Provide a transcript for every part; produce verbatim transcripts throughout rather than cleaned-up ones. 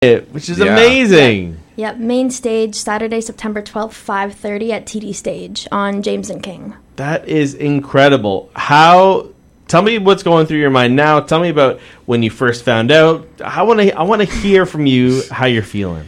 it, which is Yeah. amazing. Yep, main stage, Saturday, September twelfth, five thirty at T D Stage on James and King. That is incredible. How? Tell me what's going through your mind now. Tell me about when you first found out. I want to. I want to hear from you how you're feeling.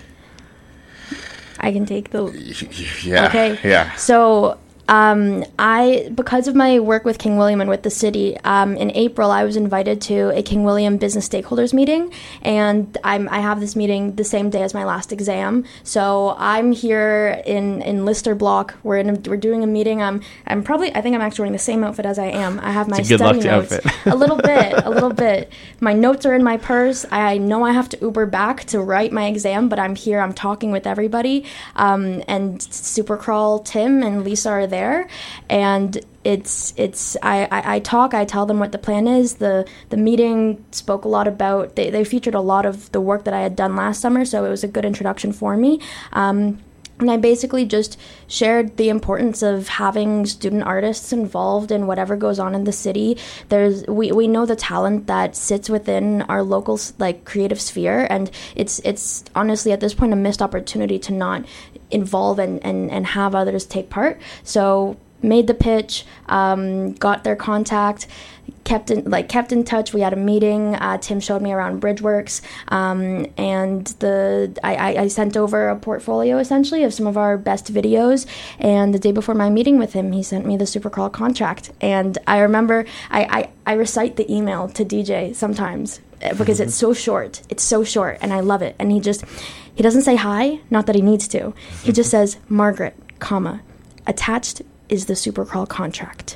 I can take the... Yeah. Okay. Yeah. So... Um, I, because of my work with King William and with the city, um, in April I was invited to a King William business stakeholders meeting, and I'm, I have this meeting the same day as my last exam. So I'm here in, in Lister Block. We're in a, we're doing a meeting. I'm I'm probably I think I'm actually wearing the same outfit as I am. I have my It's a good study luck notes. outfit. a little bit, a little bit. My notes are in my purse. I know I have to Uber back to write my exam, but I'm here. I'm talking with everybody. Um, and Supercrawl Tim and Lisa are there, and it's it's I, I, I talk I tell them what the plan is. The the meeting spoke a lot about they, they featured a lot of the work that I had done last summer, so it was a good introduction for me. Um, and I basically just shared the importance of having student artists involved in whatever goes on in the city. There's we, we know the talent that sits within our local like creative sphere, and it's it's honestly at this point a missed opportunity to not involve and, and, and have others take part. So made the pitch, um, got their contact, kept in like kept in touch. We had a meeting. Uh, Tim showed me around Bridgeworks, um, and the I, I, I sent over a portfolio essentially of some of our best videos. And the day before my meeting with him, he sent me the Supercrawl contract. And I remember I, I, I recite the email to D J sometimes because it's so short. It's so short, and I love it. And he just he doesn't say hi, not that he needs to. He just says Margaret, comma, attached is the Supercrawl contract.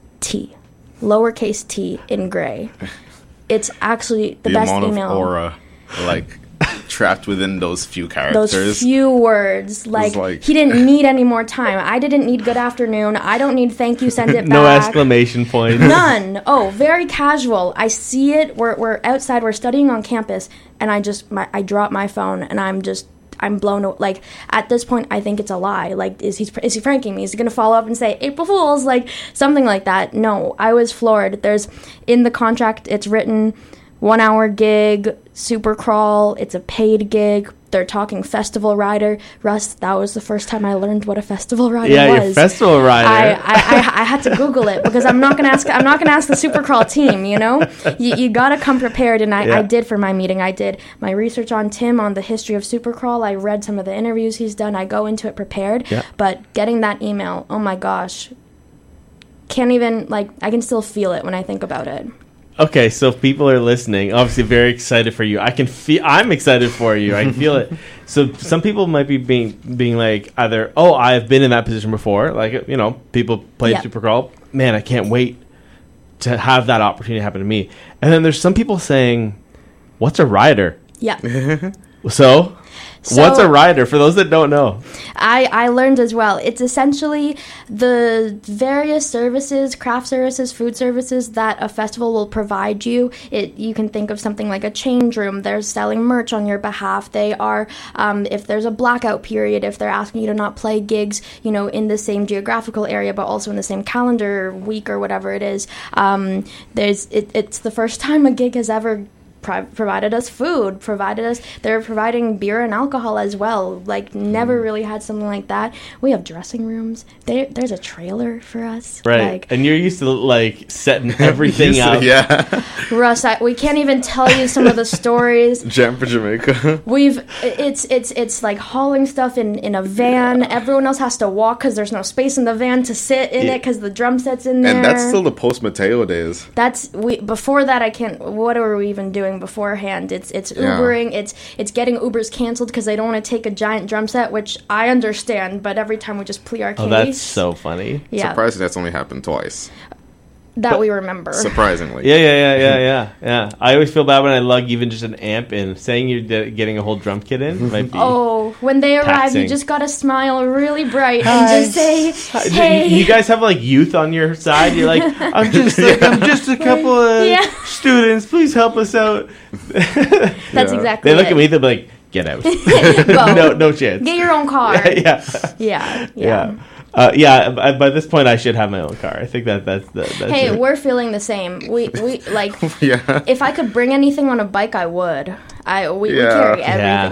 T. Lowercase t in gray. It's actually the, the best amount email. of aura, like, trapped within those few characters. Those few words. Like, like- he didn't need any more time. I didn't need good afternoon. I don't need thank you, send it back. No exclamation points. None. Oh, very casual. I see it. We're, we're outside. We're studying on campus. And I just, my, I drop my phone and I'm just, I'm blown away. Like, at this point, I think it's a lie. Like, is he is he pranking me? Is he going to follow up and say, April Fools? Like, something like that. No, I was floored. There's, in the contract, it's written, one-hour gig, Supercrawl. It's a paid gig. They're talking festival rider. Russ, that was the first time I learned what a festival rider Yeah, was. your festival rider. I, I, I, I had to Google it because I'm not gonna ask. I'm not gonna ask the Supercrawl team. You know, you, you gotta come prepared, and I, Yeah. I did for my meeting. I did my research on Tim, on the history of Supercrawl. I read some of the interviews he's done. I go into it prepared. Yeah. But getting that email, oh my gosh, can't even like. I can still feel it when I think about it. Okay, so if people are listening, obviously very excited for you. I can feel. I'm excited for you. I can feel it. So some people might be being being like either, oh, I've been in that position before. Like, you know, people play Yep. Supercrawl. Man, I can't wait to have that opportunity happen to me. And then there's some people saying, what's a rider? Yeah. So, So- what's a rider? For those that don't know. I, I learned as well. It's essentially the various services, craft services, food services that a festival will provide you. It you can think of something like a change room. They're selling merch on your behalf. They are, um, if there's a blackout period, if they're asking you to not play gigs, you know, in the same geographical area, but also in the same calendar week or whatever it is. Um, there's it, it's the first time a gig has ever Pro- provided us food, provided us, they're providing beer and alcohol as well. Like, never really had something like that. We have dressing rooms. There, there's a trailer for us. Right. Like, And you're used to, like, setting everything up. Yeah. Russ, I, we can't even tell you some of the stories. Jam for Jamaica. We've, it's, it's, it's like hauling stuff in, in a van. Everyone else has to walk because there's no space in the van to sit in Yeah. it because the drum set's in there. And that's still the post Mateo days. That's we before that I can't. What are we even doing beforehand? It's it's Yeah. Ubering. It's it's getting Ubers canceled because they don't want to take a giant drum set, which I understand. But every time we just plead our case. Oh, that's so funny. yeah, Surprisingly, that's only happened twice. that we remember. Surprisingly. Yeah, yeah, yeah, yeah, yeah, yeah. I always feel bad when I lug even just an amp in. Saying you're de- getting a whole drum kit in might be. Oh, when they arrive, taxing. you just gotta smile really bright Hi. and just say, Uh, do "Hey." You, you guys have like youth on your side. You're like, I'm just like, I'm just a couple of Yeah. students. Please help us out. That's Yeah. exactly. They look it. at me. They're like, get out. Go. no, no chance. Get your own car. yeah, Yeah, yeah. yeah. Uh, yeah, by, by this point, I should have my own car. I think that that's the. That's Hey, it. we're feeling the same. We we like. Yeah. If I could bring anything on a bike, I would. I we, we Yeah. carry everything. Yeah.